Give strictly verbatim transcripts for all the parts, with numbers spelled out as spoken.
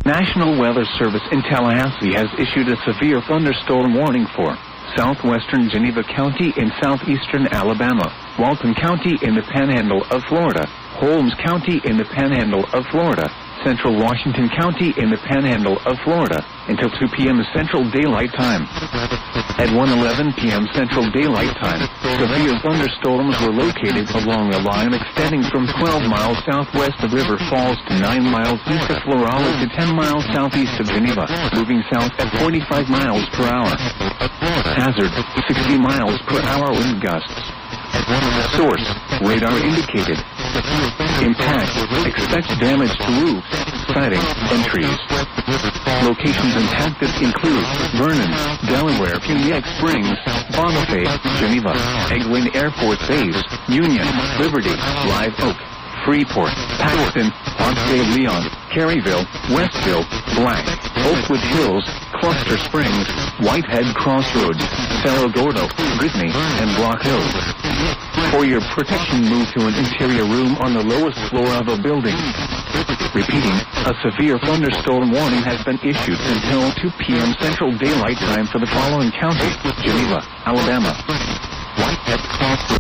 National Weather Service in Tallahassee has issued a severe thunderstorm warning for southwestern Geneva County in southeastern Alabama, Walton County in the Panhandle of Florida, Holmes County in the Panhandle of Florida, Central Washington County in the Panhandle of Florida, until two p.m. Central Daylight Time. At one eleven p.m. Central Daylight Time, severe thunderstorms were located along a line extending from twelve miles southwest of River Falls to nine miles east of Florala to ten miles southeast of Geneva, moving south at forty-five miles per hour. Hazard, sixty miles per hour wind gusts. Source, radar indicated. Impact, expect damage to roofs, siding, and trees. Locations impacted include Vernon, Delaware, Puniac Springs, Bonifay, Geneva, Eglin Air Force Base, Union, Liberty, Live Oak, Freeport, Paxton, Ponce de Leon, Caryville, Westville, Black, Oakwood Hills, Cluster Springs, Whitehead Crossroads, Cerro Gordo, Brittany, and Block Hills. For your protection, move to an interior room on the lowest floor of a building. Repeating, a severe thunderstorm warning has been issued until two p.m. Central Daylight Time for the following counties: Geneva, Alabama. Whitehead Crossroads.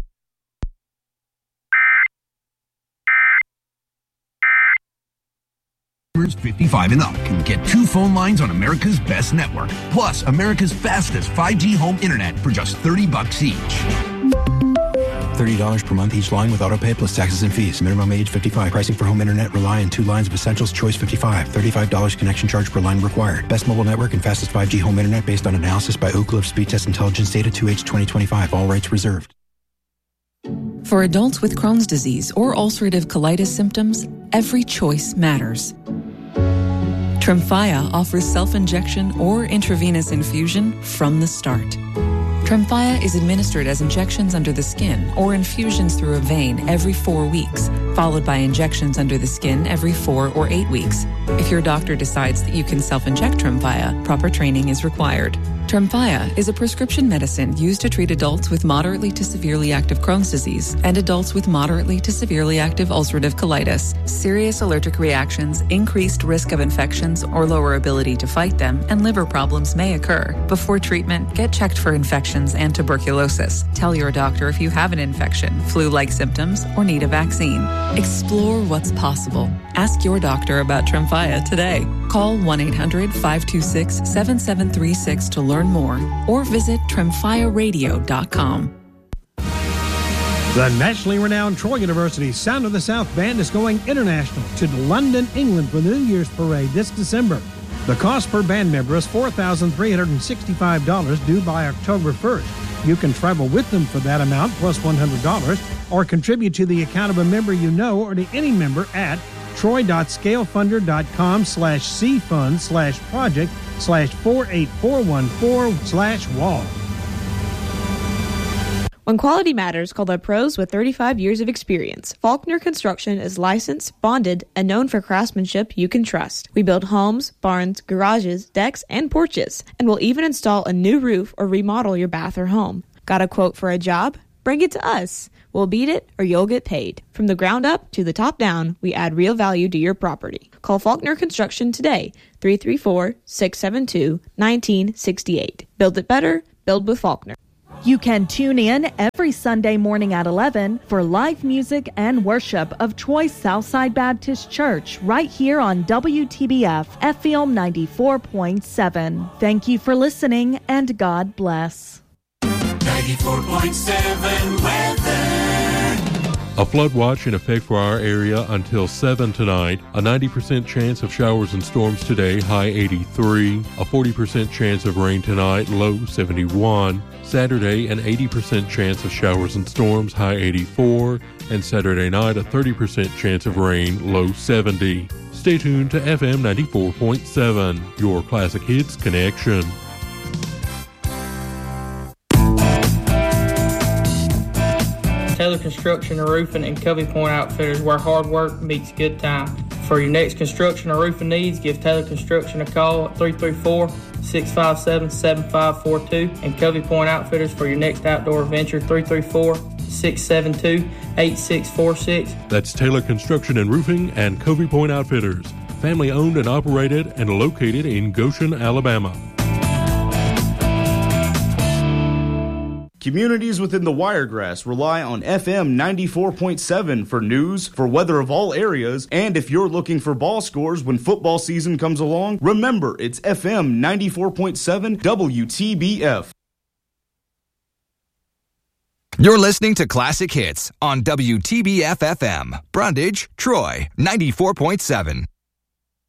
fifty-five and up can get two phone lines on America's best network, plus America's fastest five G home internet for just thirty bucks each. thirty dollars per month each line with autopay plus taxes and fees. Minimum age fifty-five. Pricing for home internet rely on two lines of Essentials Choice fifty-five. thirty-five dollars connection charge per line required. Best mobile network and fastest five G home internet based on analysis by Oak Grove Speed Test Intelligence Data two H twenty twenty-five. All rights reserved. For adults with Crohn's disease or ulcerative colitis symptoms, every choice matters. Tremfya offers self-injection or intravenous infusion from the start. Tremfya is administered as injections under the skin or infusions through a vein every four weeks, followed by injections under the skin every four or eight weeks. If your doctor decides that you can self-inject Tremfya, proper training is required. Tremfya is a prescription medicine used to treat adults with moderately to severely active Crohn's disease and adults with moderately to severely active ulcerative colitis. Serious allergic reactions, increased risk of infections or lower ability to fight them, and liver problems may occur. Before treatment, get checked for infections and tuberculosis. Tell your doctor if you have an infection, flu-like symptoms, or need a vaccine. Explore what's possible. Ask your doctor about Tremfya today. Call one eight hundred five two six seven seven three six to learn more, or visit tremfya radio dot com. The nationally renowned Troy University Sound of the South Band is going international to London, England for the New Year's Parade this December. The cost per band member is four thousand three hundred sixty-five dollars due by October first. You can travel with them for that amount plus one hundred dollars or contribute to the account of a member you know or to any member at troy.scalefunder.com slash cfund slash project slash 48414 slash wall. When quality matters, call the pros with thirty-five years of experience. Faulkner Construction is licensed, bonded, and known for craftsmanship you can trust. We build homes, barns, garages, decks, and porches, and we'll even install a new roof or remodel your bath or home. Got a quote for a job? Bring it to us. We'll beat it or you'll get paid. From the ground up to the top down, we add real value to your property. Call Faulkner Construction today, three three four, six seven two, one nine six eight. Build it better, build with Faulkner. You can tune in every Sunday morning at eleven for live music and worship of Troy Southside Baptist Church right here on W T B F F M ninety-four point seven. Thank you for listening and God bless. ninety-four point seven weather. A flood watch in effect for our area until seven tonight. A ninety percent chance of showers and storms today, high eighty-three. A forty percent chance of rain tonight, low seventy-one. Saturday, an eighty percent chance of showers and storms, high eighty-four. And Saturday night, a thirty percent chance of rain, low seventy. Stay tuned to F M ninety-four point seven, your classic hits connection. Taylor Construction and Roofing and Covey Point Outfitters, where hard work meets good time. For your next construction or roofing needs, give Taylor Construction a call at three three four, six five seven, seven five four two and Covey Point Outfitters for your next outdoor adventure, three three four, six seven two, eight six four six. That's Taylor Construction and Roofing and Covey Point Outfitters. family owned and operated and located in Goshen, Alabama. Communities within the Wiregrass rely on F M ninety-four point seven for news, for weather of all areas, and if you're looking for ball scores when football season comes along, remember it's F M ninety-four point seven W T B F. You're listening to Classic Hits on W T B F F M, Brundage, Troy, ninety-four point seven.